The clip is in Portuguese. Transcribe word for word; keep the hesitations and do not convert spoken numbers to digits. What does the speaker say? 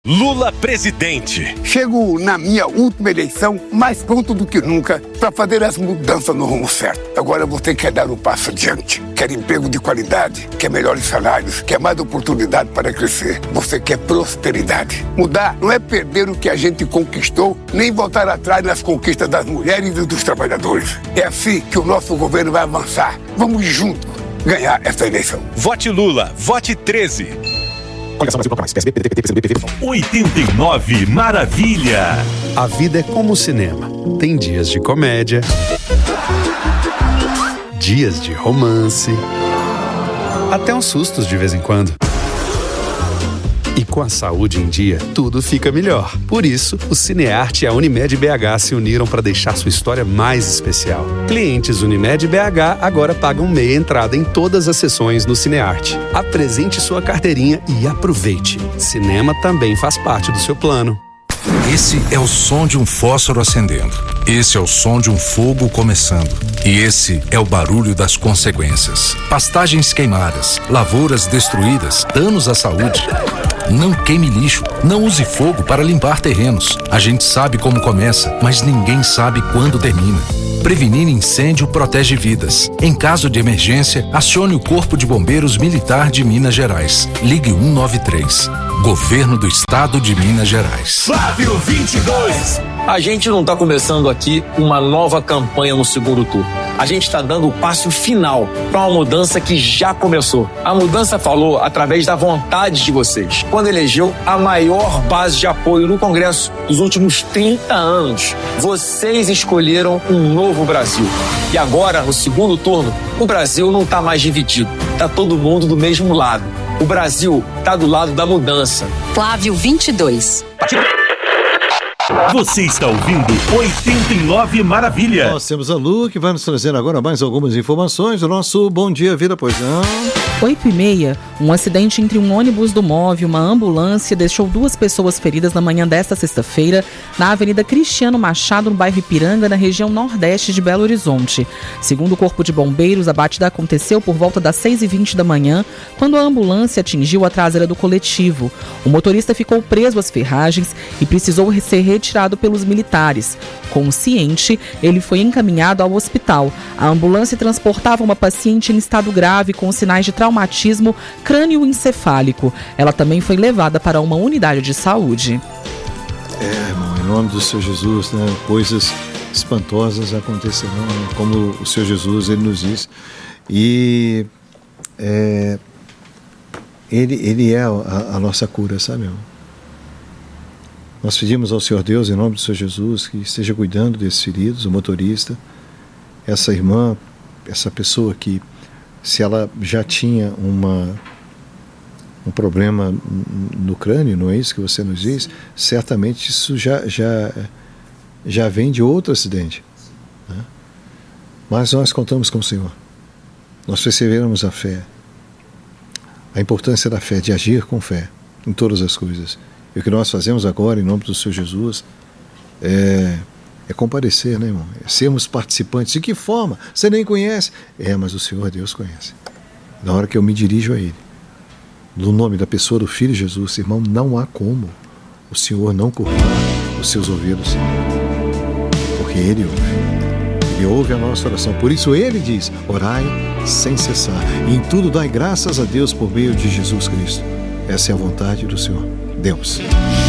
Lula presidente. Chego na minha última eleição mais pronto do que nunca para fazer as mudanças no rumo certo. Agora você quer dar um passo adiante, quer emprego de qualidade, quer melhores salários, quer mais oportunidade para crescer. Você quer prosperidade. Mudar não é perder o que a gente conquistou, nem voltar atrás nas conquistas das mulheres e dos trabalhadores. É assim que o nosso governo vai avançar. Vamos juntos ganhar essa eleição. Vote Lula, vote treze. oitenta e nove Maravilha. A vida é como o cinema. Tem dias de comédia, dias de romance, até uns sustos de vez em quando. E com a saúde em dia, tudo fica melhor. Por isso, o Cinearte e a Unimed B H se uniram para deixar sua história mais especial. Clientes Unimed B H agora pagam meia entrada em todas as sessões no Cinearte. Apresente sua carteirinha e aproveite. Cinema também faz parte do seu plano. Esse é o som de um fósforo acendendo. Esse é o som de um fogo começando. E esse é o barulho das consequências. Pastagens queimadas, lavouras destruídas, danos à saúde. Não queime lixo, não use fogo para limpar terrenos. A gente sabe como começa, mas ninguém sabe quando termina. Prevenir incêndio protege vidas. Em caso de emergência, acione o Corpo de Bombeiros Militar de Minas Gerais. Ligue cento e noventa e três. Governo do Estado de Minas Gerais. Flávio vinte e dois. A gente não está começando aqui uma nova campanha no segundo turno. A gente está dando o passo final para uma mudança que já começou. A mudança falou através da vontade de vocês, quando elegeu a maior base de apoio no Congresso dos últimos trinta anos. Vocês escolheram um novo Brasil. E agora, no segundo turno, o Brasil não está mais dividido. Está todo mundo do mesmo lado. O Brasil está do lado da mudança. Flávio vinte e dois. Você está ouvindo oitenta e nove Maravilha. Nós temos a Lu, que vai nos trazer agora mais algumas informações do nosso Bom Dia Vida, pois não. oito e meia, um acidente entre um ônibus do MOVE e uma ambulância deixou duas pessoas feridas na manhã desta sexta-feira na Avenida Cristiano Machado, no bairro Ipiranga, na região nordeste de Belo Horizonte. Segundo o Corpo de Bombeiros, a batida aconteceu por volta das seis e vinte da manhã, quando a ambulância atingiu a traseira do coletivo. O motorista ficou preso às ferragens e precisou ser retirado pelos militares. Consciente, ele foi encaminhado ao hospital. A ambulância transportava uma paciente em estado grave com sinais de traumatismo crânioencefálico. Ela também foi levada para uma unidade de saúde. É, irmão, em nome do Senhor Jesus, né, coisas espantosas acontecerão, né, como o Senhor Jesus, ele nos diz. E é, ele, ele é a, a nossa cura, sabe, irmão? Nós pedimos ao Senhor Deus, em nome do Senhor Jesus, que esteja cuidando desses feridos, o motorista, essa irmã, essa pessoa que, se ela já tinha uma, um problema no crânio, não é isso que você nos diz? Certamente isso já, já, já vem de outro acidente. Né? Mas nós contamos com o Senhor. Nós perseveramos a fé. A importância da fé, de agir com fé em todas as coisas. E o que nós fazemos agora, em nome do Senhor Jesus, é, é comparecer, né, irmão? É sermos participantes. De que forma? Você nem conhece. É, mas o Senhor Deus conhece. Na hora que eu me dirijo a Ele, no nome da pessoa do Filho Jesus, irmão, não há como o Senhor não curvar os seus ouvidos. Porque Ele ouve. Ele ouve a nossa oração. Por isso Ele diz, orai sem cessar. E em tudo dai graças a Deus por meio de Jesus Cristo. Essa é a vontade do Senhor Deus.